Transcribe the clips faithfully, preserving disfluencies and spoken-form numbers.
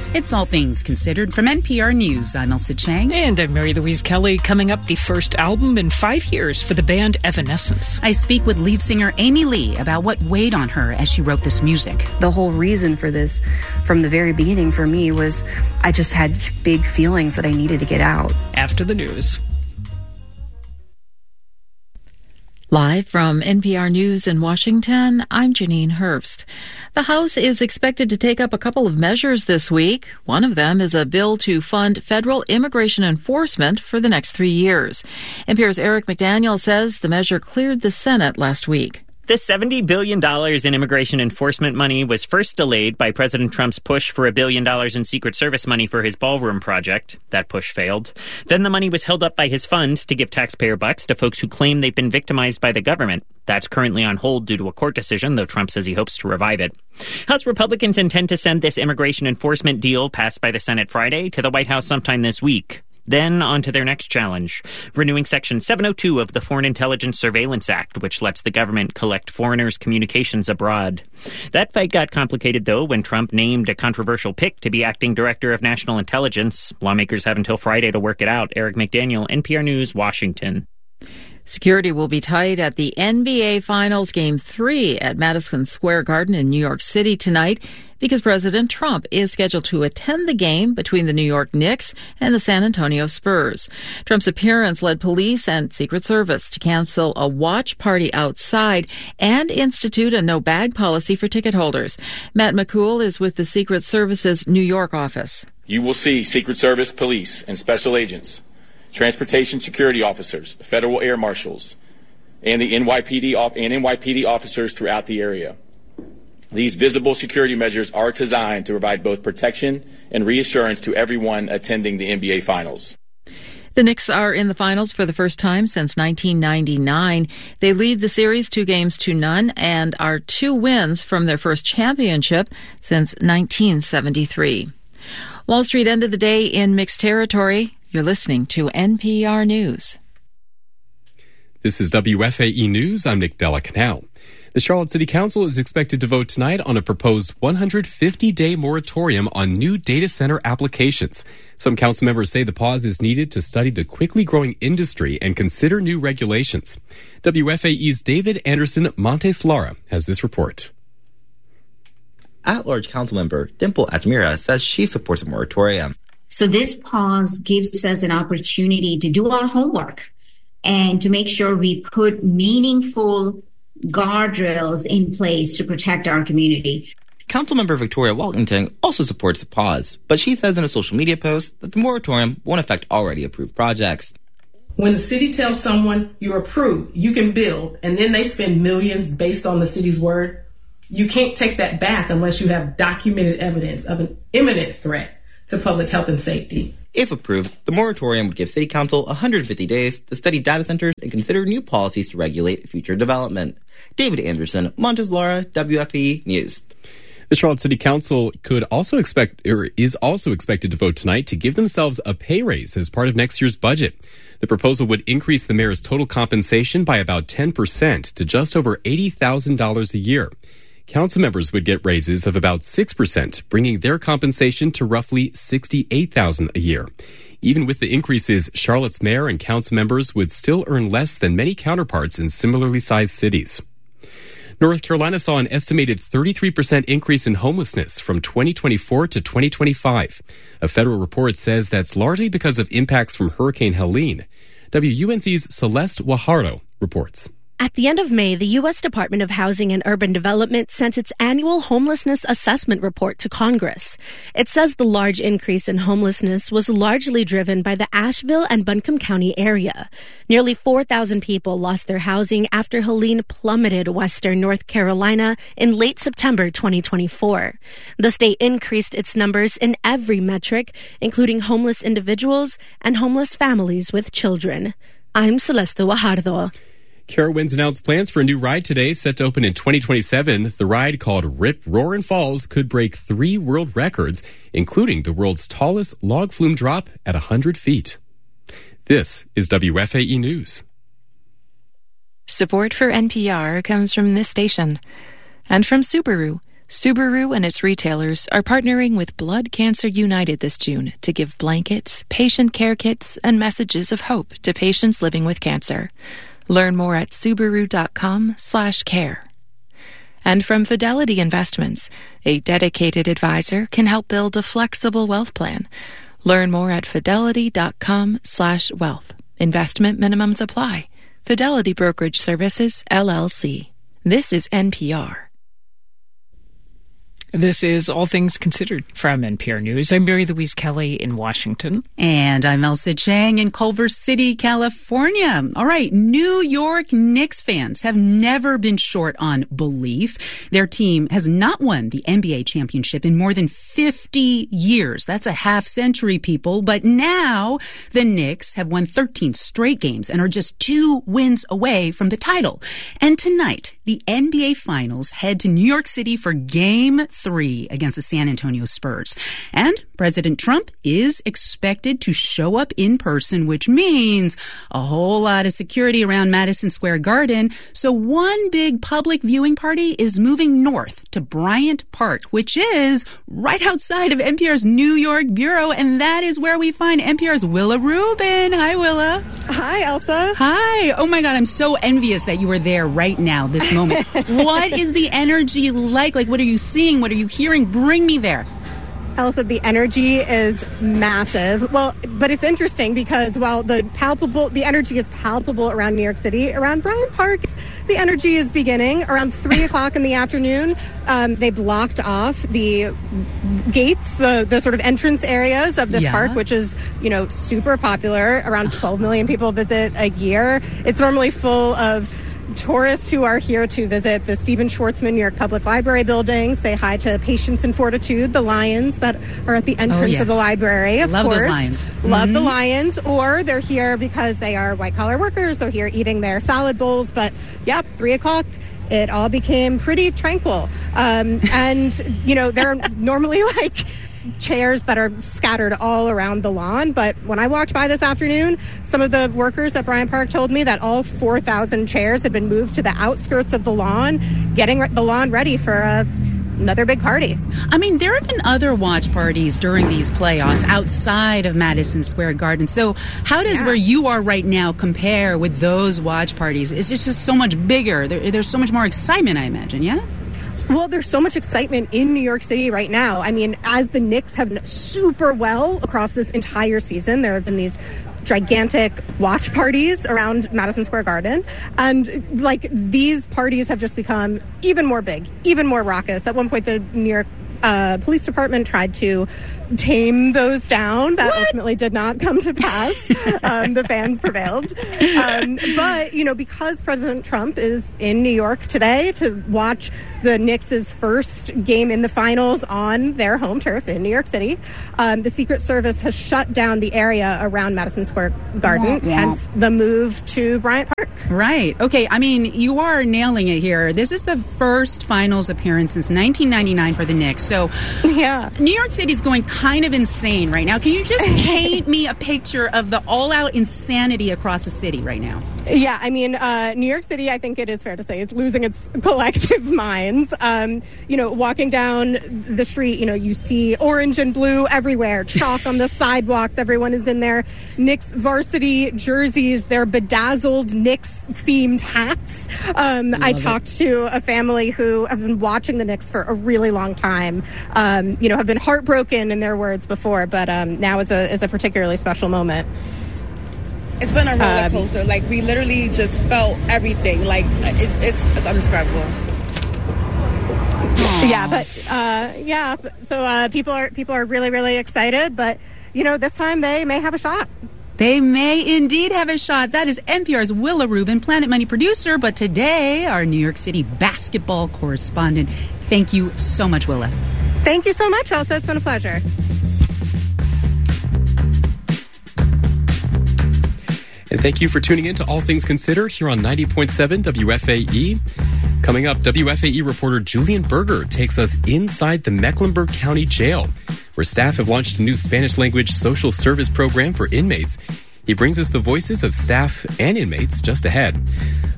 It's All Things Considered from N P R News. I'm Elsa Chang. And I'm Mary Louise Kelly. Coming up, the first album in five years for the band Evanescence. I speak with lead singer Amy Lee about what weighed on her as she wrote this music. The whole reason for this from the very beginning for me was I just had big feelings that I needed to get out. After the news. Live from N P R News in Washington, I'm Janine Herbst. The House is expected to take up a couple of measures this week. One of them is a bill to fund federal immigration enforcement for the next three years. N P R's Eric McDaniel says the measure cleared the Senate last week. The seventy billion dollars in immigration enforcement money was first delayed by President Trump's push for a billion dollars in Secret Service money for his ballroom project. That push failed. Then the money was held up by his fund to give taxpayer bucks to folks who claim they've been victimized by the government. That's currently on hold due to a court decision, though Trump says he hopes to revive it. House Republicans intend to send this immigration enforcement deal passed by the Senate Friday to the White House sometime this week. Then on to their next challenge, renewing Section seven oh two of the Foreign Intelligence Surveillance Act, which lets the government collect foreigners' communications abroad. That fight got complicated, though, when Trump named a controversial pick to be acting director of national intelligence. Lawmakers have until Friday to work it out. Eric McDaniel, N P R News, Washington. Security will be tight at the N B A Finals Game three at Madison Square Garden in New York City tonight because President Trump is scheduled to attend the game between the New York Knicks and the San Antonio Spurs. Trump's appearance led police and Secret Service to cancel a watch party outside and institute a no-bag policy for ticket holders. Matt McCool is with the Secret Service's New York office. You will see Secret Service, police, and special agents, transportation security officers, federal air marshals, and the N Y P D and N Y P D officers throughout the area. These visible security measures are designed to provide both protection and reassurance to everyone attending the N B A Finals. The Knicks are in the finals for the first time since nineteen ninety-nine. They lead the series two games to none and are two wins from their first championship since nineteen seventy-three. Wall Street ended the day in mixed territory. You're listening to N P R News. This is W F A E News. I'm Nick Della Canal. The Charlotte City Council is expected to vote tonight on a proposed one hundred fifty day moratorium on new data center applications. Some council members say the pause is needed to study the quickly growing industry and consider new regulations. W F A E's David Anderson Montes Lara has this report. At-large council member Dimple Ajmera says she supports a moratorium. So this pause gives us an opportunity to do our homework and to make sure we put meaningful guardrails in place to protect our community. Councilmember Victoria Walkington also supports the pause, but she says in a social media post that the moratorium won't affect already approved projects. When the city tells someone you're approved, you can build, and then they spend millions based on the city's word, you can't take that back unless you have documented evidence of an imminent threat to public health and safety. If approved, the moratorium would give City Council one hundred fifty days to study data centers and consider new policies to regulate future development. David Anderson, Montes Lara, W F A E News. The Charlotte City Council could also expect, or is also expected to vote tonight to give themselves a pay raise as part of next year's budget. The proposal would increase the mayor's total compensation by about ten percent to just over eighty thousand dollars a year. Council members would get raises of about six percent, bringing their compensation to roughly sixty-eight thousand dollars a year. Even with the increases, Charlotte's mayor and council members would still earn less than many counterparts in similarly sized cities. North Carolina saw an estimated thirty-three percent increase in homelessness from twenty twenty-four to twenty twenty-five. A federal report says that's largely because of impacts from Hurricane Helene. W U N C's Celeste Guajardo reports. At the end of May, the U S Department of Housing and Urban Development sent its annual homelessness assessment report to Congress. It says the large increase in homelessness was largely driven by the Asheville and Buncombe County area. Nearly four thousand people lost their housing after Helene plummeted western North Carolina in late September twenty twenty-four. The state increased its numbers in every metric, including homeless individuals and homeless families with children. I'm Celeste Guajardo. Carowinds announced plans for a new ride today set to open in twenty twenty-seven. The ride, called Rip, Roar, and Falls, could break three world records, including the world's tallest log flume drop at one hundred feet. This is W F A E News. Support for N P R comes from this station and from Subaru, Subaru and its retailers are partnering with Blood Cancer United this June to give blankets, patient care kits, and messages of hope to patients living with cancer. Learn more at Subaru.com slash care. And from Fidelity Investments, a dedicated advisor can help build a flexible wealth plan. Learn more at Fidelity.com slash wealth. Investment minimums apply. Fidelity Brokerage Services, L L C. This is N P R. This is All Things Considered from N P R News. I'm Mary Louise Kelly in Washington. And I'm Elsa Chang in Culver City, California. All right, New York Knicks fans have never been short on belief. Their team has not won the N B A championship in more than fifty years. That's a half century, people. But now the Knicks have won thirteen straight games and are just two wins away from the title. And tonight, the N B A Finals head to New York City for Game three against the San Antonio Spurs. And President Trump is expected to show up in person, which means a whole lot of security around Madison Square Garden. So one big public viewing party is moving north to Bryant Park, which is right outside of N P R's New York bureau. And that is where we find N P R's Willa Rubin. Hi, Willa. Hi, Elsa. Hi. Oh, my God. I'm so envious that you are there right now, this moment. What is the energy like? Like, what are you seeing? What are you hearing? Bring me there. Elsa, the energy is massive. Well, but it's interesting because while the palpable, the energy is palpable around New York City, around Bryant Park, the energy is beginning. Around three o'clock in the afternoon, um, they blocked off the gates, the, the sort of entrance areas of this yeah. park, which is, you know, super popular. Around twelve million people visit a year. It's normally full of tourists who are here to visit the Stephen Schwarzman New York Public Library building, say hi to Patience and Fortitude, the lions that are at the entrance oh, yes. of the library, of Love course. those lions. Love mm-hmm. the lions. Or they're here because they are white-collar workers. They're here eating their salad bowls. But, yeah, three o'clock, it all became pretty tranquil. Um, and, you know, there are normally, like, chairs that are scattered all around the lawn. But when I walked by this afternoon, some of the workers at Bryant Park told me that all four thousand chairs had been moved to the outskirts of the lawn, getting the lawn ready for a another big party. I mean, there have been other watch parties during these playoffs outside of Madison Square Garden. So how does yeah. where you are right now compare with those watch parties? It's just, just so much bigger. There, there's so much more excitement, I imagine, yeah? Well, there's so much excitement in New York City right now. I mean, as the Knicks have done super well across this entire season, there have been these gigantic watch parties around Madison Square Garden. And, like, these parties have just become even more big, even more raucous. At one point, the New York uh, Police Department tried to tame those down. That what? ultimately did not come to pass. um, the fans prevailed. Um, but, you know, because President Trump is in New York today to watch the Knicks' first game in the finals on their home turf in New York City, um, the Secret Service has shut down the area around Madison Square Garden, womp, womp. hence the move to Bryant Park. Right. Okay. I mean, you are nailing it here. This is the first finals appearance since nineteen ninety-nine for the Knicks. So, yeah, New York City's going kind of insane right now. Can you just paint me a picture of the all-out insanity across the city right now? Yeah, I mean, uh, New York City, I think it is fair to say, is losing its collective minds. Um, you know, walking down the street, you know, you see orange and blue everywhere, chalk on the sidewalks. Everyone is in their Knicks varsity jerseys, their bedazzled Knicks-themed hats. Um, I talked it. to a family who have been watching the Knicks for a really long time, um, you know, have been heartbroken in their words before, but um, now is a, is a particularly special moment. It's been a roller coaster. Um, like, we literally just felt everything. Like, it's it's, it's undescribable. Yeah, but uh, yeah. So uh, people are people are really really excited. But you know, this time they may have a shot. They may indeed have a shot. That is N P R's Willa Rubin, Planet Money producer, but today our New York City basketball correspondent. Thank you so much, Willa. Thank you so much, Elsa. It's been a pleasure. And thank you for tuning in to All Things Considered here on ninety point seven W F A E. Coming up, W F A E reporter Julian Berger takes us inside the Mecklenburg County Jail, where staff have launched a new Spanish-language social service program for inmates. He brings us the voices of staff and inmates just ahead.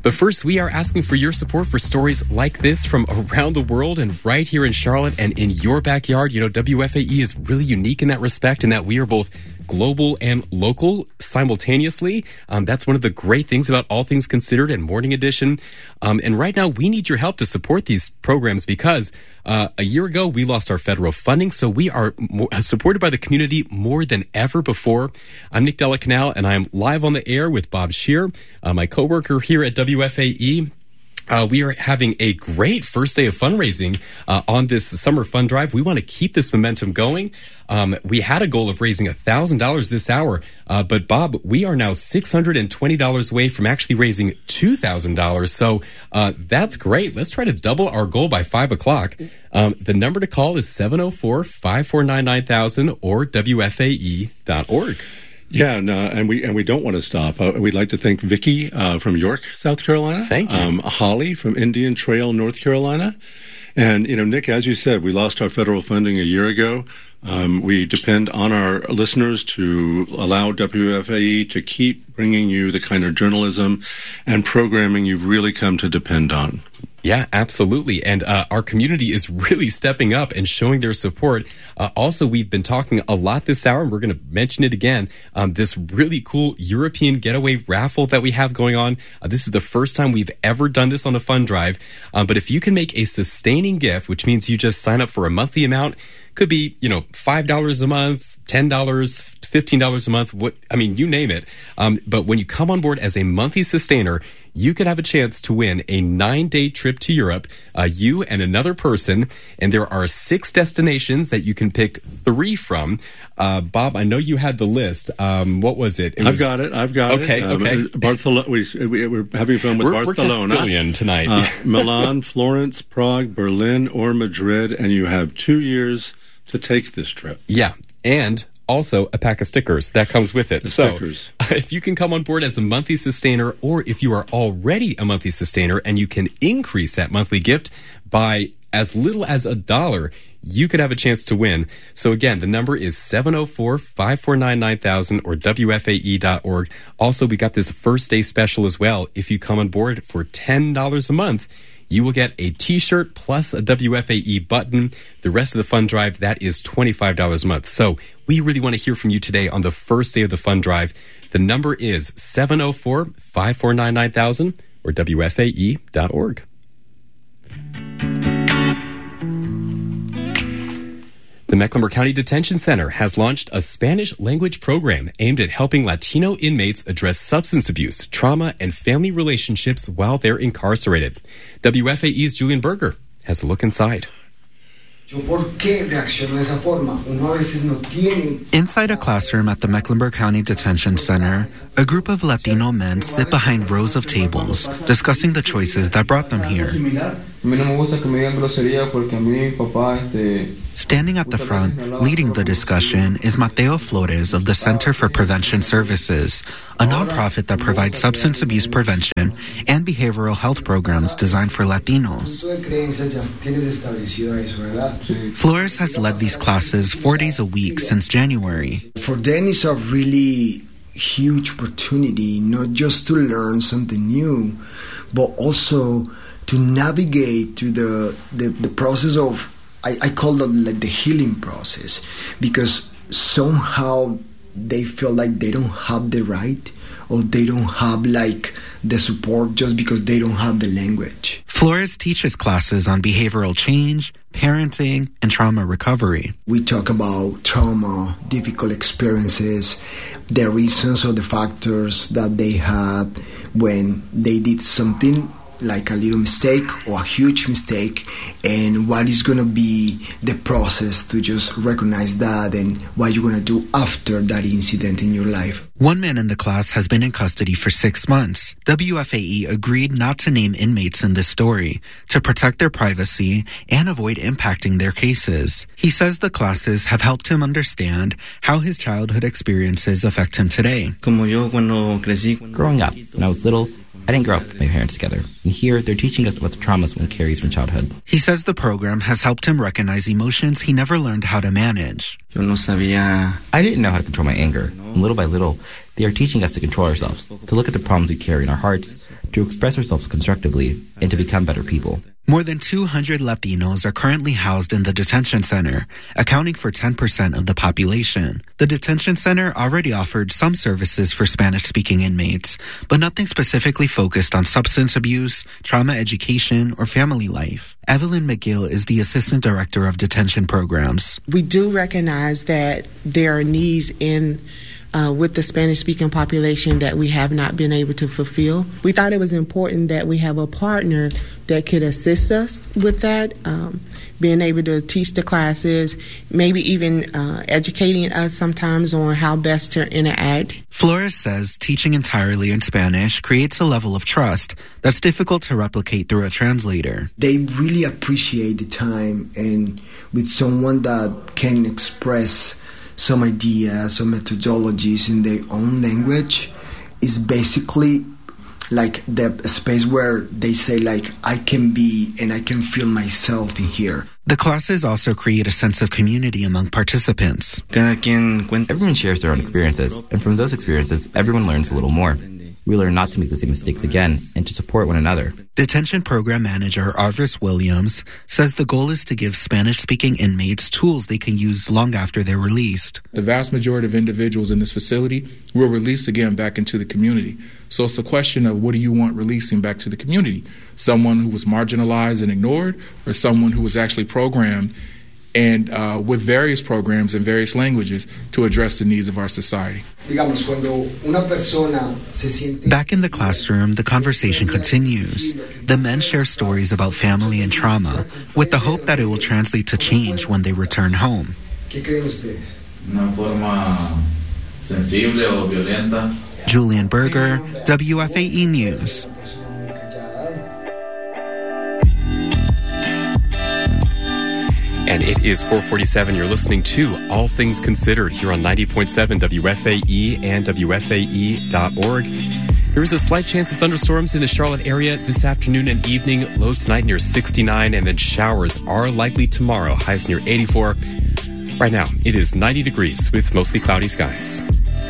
But first, we are asking for your support for stories like this from around the world and right here in Charlotte and in your backyard. You know, W F A E is really unique in that respect, in that we are both global and local simultaneously. Um, that's one of the great things about All Things Considered and Morning Edition. Um, and right now, we need your help to support these programs because uh, a year ago, we lost our federal funding, so we are more, supported by the community more than ever before. I'm Nick Della Canal, and I'm live on the air with Bob Scheer, uh, my coworker here at W F A E. Uh, we are having a great first day of fundraising uh, on this summer fund drive. We want to keep this momentum going. Um, we had a goal of raising one thousand dollars this hour, uh, but Bob, we are now six hundred twenty dollars away from actually raising two thousand dollars. So uh, that's great. Let's try to double our goal by five o'clock. Um, the number to call is seven oh four, five four nine, nine thousand or W F A E dot org. Yeah, and, uh, and we and we don't want to stop. Uh, we'd like to thank Vicki uh, from York, South Carolina. Thank you. Um, Holly from Indian Trail, North Carolina. And, you know, Nick, as you said, we lost our federal funding a year ago. Um, we depend on our listeners to allow W F A E to keep bringing you the kind of journalism and programming you've really come to depend on. Yeah, absolutely. And uh, our community is really stepping up and showing their support. Uh, also, we've been talking a lot this hour, and we're going to mention it again, um, this really cool European getaway raffle that we have going on. Uh, this is the first time we've ever done this on a fund drive. Um, but if you can make a sustaining gift, which means you just sign up for a monthly amount, could be, you know, five dollars a month, ten dollars, fifteen dollars a month, what I mean, you name it. Um, but when you come on board as a monthly sustainer, you could have a chance to win a nine-day trip to Europe, uh, you and another person, and there are six destinations that you can pick three from. Uh, Bob, I know you had the list. Um, what was it? it I've was... got it. I've got okay, it. Okay, okay. Um, Barcelona. We, we, we're having fun with we're, Barcelona. We're Castilian tonight. Uh, Milan, Florence, Prague, Berlin, or Madrid, and you have two years to take this trip. Yeah, and also a pack of stickers that comes with it. The so stickers. If you can come on board as a monthly sustainer, or if you are already a monthly sustainer and you can increase that monthly gift by as little as a dollar, you could have a chance to win. So again, the number is seven oh four, five four nine, nine thousand or W F A E dot org. Also, we got this first day special as well. If you come on board for ten dollars a month, you will get a t-shirt plus a W F A E button. The rest of the fund drive, that is twenty-five dollars a month. So we really want to hear from you today on the first day of the fund drive. The number is seven oh four, five four nine, nine thousand or W F A E dot org. The Mecklenburg County Detention Center has launched a Spanish language program aimed at helping Latino inmates address substance abuse, trauma, and family relationships while they're incarcerated. W F A E's Julian Berger has a look inside. Inside a classroom at the Mecklenburg County Detention Center, a group of Latino men sit behind rows of tables, discussing the choices that brought them here. Standing at the front, leading the discussion, is Mateo Flores of the Center for Prevention Services, a nonprofit that provides substance abuse prevention and behavioral health programs designed for Latinos. Flores has led these classes four days a week since January. For them, it's a really huge opportunity, not just to learn something new, but also to navigate to the, the, the process of, I, I call it like the healing process, because somehow they feel like they don't have the right, or they don't have like the support just because they don't have the language. Flores teaches classes on behavioral change, parenting, and trauma recovery. We talk about trauma, difficult experiences, the reasons or the factors that they had when they did something like a little mistake or a huge mistake, and what is going to be the process to just recognize that and what you're going to do after that incident in your life. One man in the class has been in custody for six months. W F A E agreed not to name inmates in this story to protect their privacy and avoid impacting their cases. He says the classes have helped him understand how his childhood experiences affect him today. Growing up, when I was little, I didn't grow up with my parents together. And here, they're teaching us about the traumas one carries from childhood. He says the program has helped him recognize emotions he never learned how to manage. I didn't know how to control my anger. And little by little, They are teaching us to control ourselves, to look at the problems we carry in our hearts, to express ourselves constructively, and to become better people. More than two hundred Latinos are currently housed in the detention center, accounting for ten percent of the population. The detention center already offered some services for Spanish-speaking inmates, but nothing specifically focused on substance abuse, trauma education, or family life. Evelyn McGill is the Assistant Director of Detention Programs. We do recognize that there are needs in Uh, with the Spanish-speaking population that we have not been able to fulfill. We thought it was important that we have a partner that could assist us with that, um, being able to teach the classes, maybe even uh, educating us sometimes on how best to interact. Flores says teaching entirely in Spanish creates a level of trust that's difficult to replicate through a translator. They really appreciate the time and with someone that can express some ideas, some methodologies in their own language is basically like the space where they say like, I can be and I can feel myself in here. The classes also create a sense of community among participants. Everyone shares their own experiences, and from those experiences, everyone learns a little more. We learn not to make the same mistakes again and to support one another. Detention Program Manager Arvis Williams says the goal is to give Spanish-speaking inmates tools they can use long after they're released. The vast majority of individuals in this facility will release again back into the community. So it's a question of what do you want releasing back to the community? Someone who was marginalized and ignored, or someone who was actually programmed and uh, with various programs in various languages to address the needs of our society. Back in the classroom, the conversation continues. The men share stories about family and trauma with the hope that it will translate to change when they return home. Julian Berger, W F A E News. And it is four forty-seven. You're listening to All Things Considered here on ninety point seven W F A E and W F A E dot org. There is a slight chance of thunderstorms in the Charlotte area this afternoon and evening. Lows tonight near sixty-nine, and then showers are likely tomorrow. Highs near eighty-four. Right now, it is ninety degrees with mostly cloudy skies.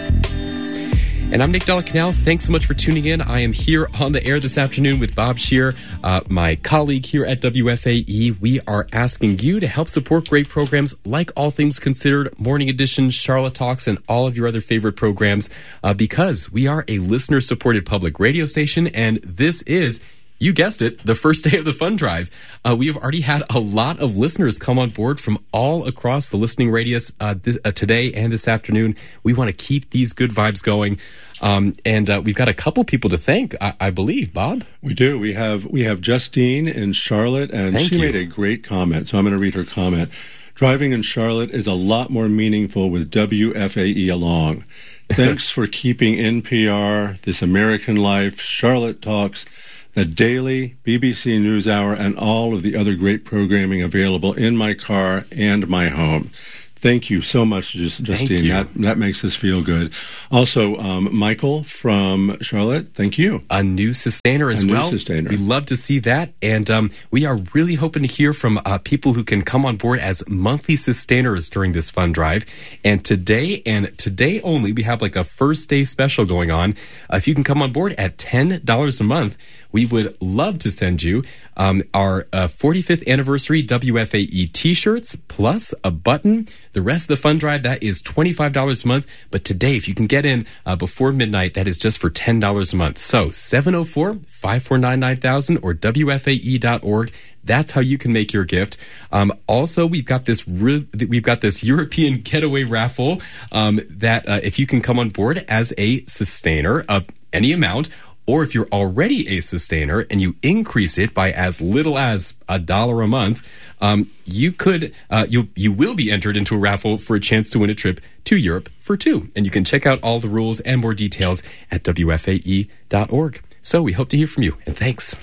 And I'm Nick Della-Canal. Thanks so much for tuning in. I am here on the air this afternoon with Bob Scheer, uh, my colleague here at W F A E. We are asking you to help support great programs like All Things Considered, Morning Edition, Charlotte Talks, and all of your other favorite programs uh, because we are a listener-supported public radio station, and this is, you guessed it, the first day of the fund drive. Uh, we have already had a lot of listeners come on board from all across the listening radius uh, this, uh, today and this afternoon. We want to keep these good vibes going. Um, and uh, we've got a couple people to thank, I, I believe, Bob. We do. We have we have Justine in Charlotte, and Thank she you. made a great comment, so I'm going to read her comment. Driving in Charlotte is a lot more meaningful with W F A E along. Thanks for keeping N P R, This American Life, Charlotte Talks, the Daily, B B C NewsHour, and all of the other great programming available in my car and my home. Thank you so much, Just, Justine. That that makes us feel good. Also, um, Michael from Charlotte, thank you. A new sustainer as A new well. sustainer. We love to see that. And um, we are really hoping to hear from uh, people who can come on board as monthly sustainers during this fund drive. And today, and today only, we have like a first day special going on. Uh, if you can come on board at ten dollars a month, we would love to send you um, our uh, forty-fifth anniversary W F A E t-shirts plus a button. The rest of the fund drive, that is twenty-five dollars a month. But today, if you can get in uh, before midnight, that is just for ten dollars a month. So seven oh four, five four nine, nine thousand or W F A E dot org. That's how you can make your gift. Um, also, we've got this re- we've got this European getaway raffle um, that uh, if you can come on board as a sustainer of any amount, or if you're already a sustainer and you increase it by as little as a dollar a month, um, you could, uh, you you will be entered into a raffle for a chance to win a trip to Europe for two. And you can check out all the rules and more details at W F A E dot org. So we hope to hear from you, and thanks.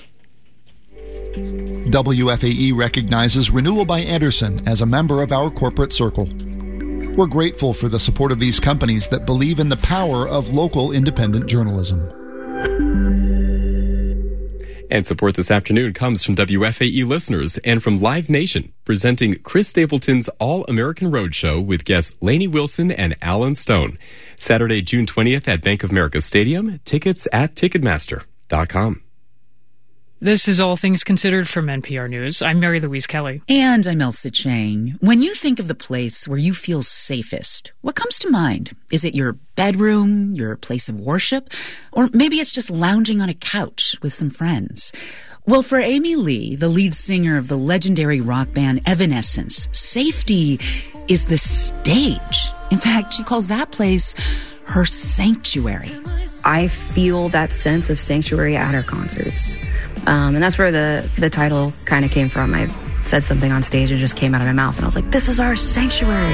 W F A E recognizes Renewal by Andersen as a member of our corporate circle. We're grateful for the support of these companies that believe in the power of local independent journalism. And support this afternoon comes from W F A E listeners and from Live Nation, presenting Chris Stapleton's All-American Roadshow with guests Lainey Wilson and Alan Stone. Saturday, June twentieth at Bank of America Stadium. Tickets at Ticketmaster dot com. This is All Things Considered from N P R News. I'm Mary Louise Kelly. And I'm Elsa Chang. When you think of the place where you feel safest, what comes to mind? Is it your bedroom, your place of worship? Or maybe it's just lounging on a couch with some friends? Well, for Amy Lee, the lead singer of the legendary rock band Evanescence, safety is the stage. In fact, she calls that place her sanctuary. I feel that sense of sanctuary at her concerts. Um, and that's where the, the title kind of came from. I said something on stage and it just came out of my mouth. And I was like, this is our sanctuary.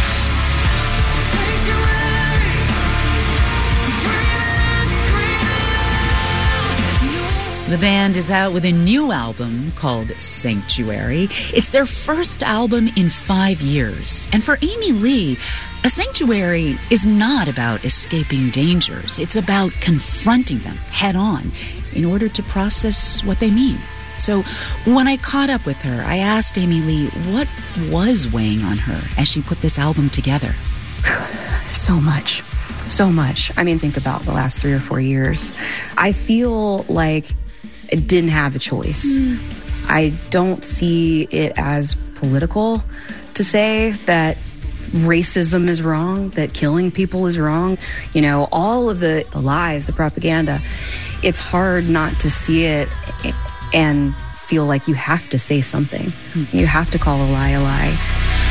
The band is out with a new album called Sanctuary. It's their first album in five years. And for Amy Lee, a sanctuary is not about escaping dangers. It's about confronting them head on in order to process what they mean. So when I caught up with her, I asked Amy Lee what was weighing on her as she put this album together. So much. So much. I mean, think about the last three or four years. I feel like I didn't have a choice. Mm. I don't see it as political to say that racism is wrong, that killing people is wrong. You know, all of the, the lies, the propaganda. It's hard not to see it and feel like you have to say something. Mm. You have to call a lie a lie.